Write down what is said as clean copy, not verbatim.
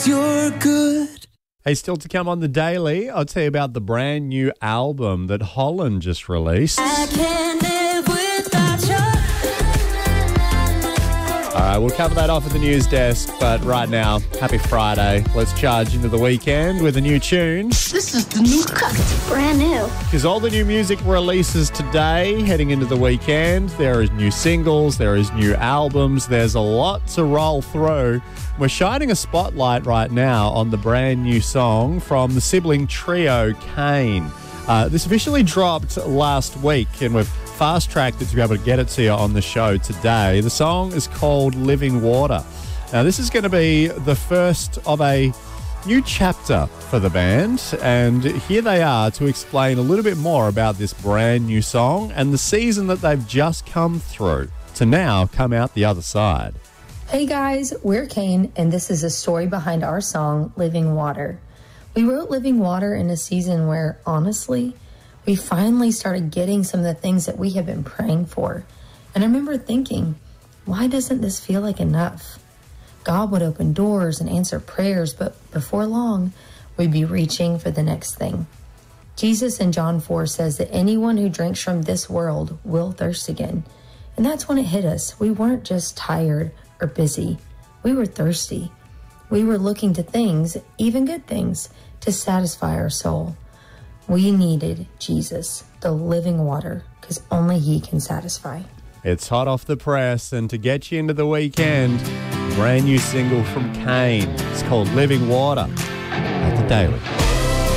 you're good. Hey, still to come on the Daily, I'll tell you about the brand new album that Holland just released. I can't live without you. All right, we'll cover that off at the news desk, but right now, happy Friday. Let's charge into the weekend with a new tune. This is the new cut. Brand new. Because all the new music releases today, heading into the weekend. There is new singles, there is new albums, there's a lot to roll through. We're shining a spotlight right now on the brand new song from the sibling trio Kane. This officially dropped last week, and we've fast-tracked it to be able to get it to you on the show today. The song is called Living Water. Now, this is going to be the first of a new chapter for the band, and here they are to explain a little bit more about this brand new song and the season that they've just come through to now come out the other side. Hey guys, we're Kane, and this is a story behind our song, Living Water. We wrote Living Water in a season where, honestly, we finally started getting some of the things that we have been praying for. And I remember thinking, why doesn't this feel like enough? God would open doors and answer prayers, but before long, we'd be reaching for the next thing. Jesus in John 4 says that anyone who drinks from this world will thirst again. And that's when it hit us. We weren't just tired or busy. We were thirsty. We were looking to things, even good things, to satisfy our soul. We needed Jesus, the living water, because only He can satisfy. It's hot off the press, and to get you into the weekend, brand new single from Kane. It's called Living Water at the Daily.